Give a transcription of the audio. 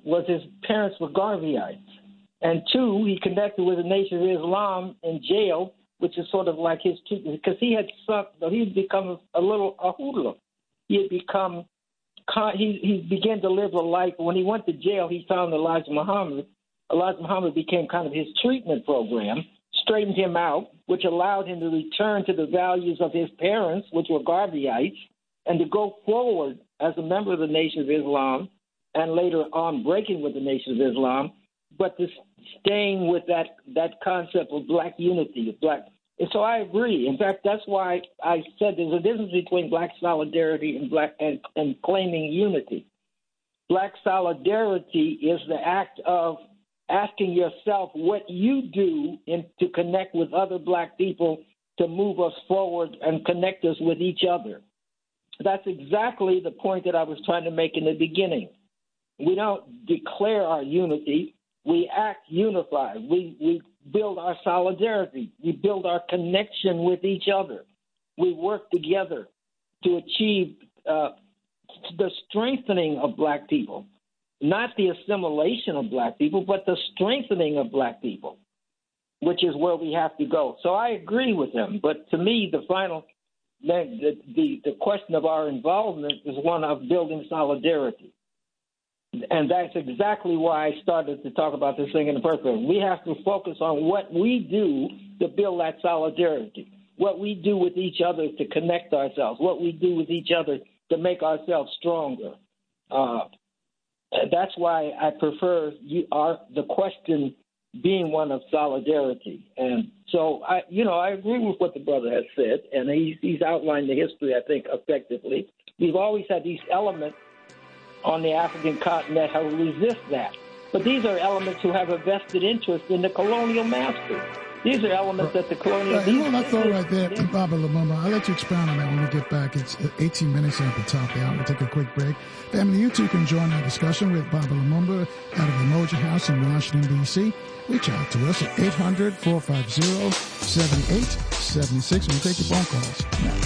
was his parents were Garveyites. And two, he connected with the Nation of Islam in jail, which is sort of like his treatment, because he had become a hoodlum. He began to live a life. When he went to jail, he found Elijah Muhammad. Elijah Muhammad became kind of his treatment program, straightened him out, which allowed him to return to the values of his parents, which were Garveyites, and to go forward as a member of the Nation of Islam, and later on breaking with the Nation of Islam, but to staying with that concept of black unity, of black. And so I agree. In fact, that's why I said there's a difference between black solidarity and claiming unity. Black solidarity is the act of asking yourself what you do to connect with other black people to move us forward and connect us with each other. That's exactly the point that I was trying to make in the beginning. We don't declare our unity. We act unified. We build our solidarity. We build our connection with each other. We work together to achieve the strengthening of black people, not the assimilation of black people, but the strengthening of black people, which is where we have to go. So I agree with him. But to me, the question of our involvement is one of building solidarity. And that's exactly why I started to talk about this thing in the first place. We have to focus on what we do to build that solidarity, what we do with each other to connect ourselves, what we do with each other to make ourselves stronger. That's why I prefer the question being one of solidarity. And so, I agree with what the brother has said, and he's outlined the history, I think, effectively. We've always had these elements on the African continent who resist that. But these are elements who have a vested interest in the colonial master. These are elements that the colonial... Let's go right there, Baba Lumumba. I'll let you expound on that when we get back. It's 18 minutes at the top of the hour. We'll take a quick break. Family, you too can join our discussion with Baba Lumumba out of the Emoji House in Washington, D.C. Reach out to us at 800-450-7876. We'll take your phone calls now.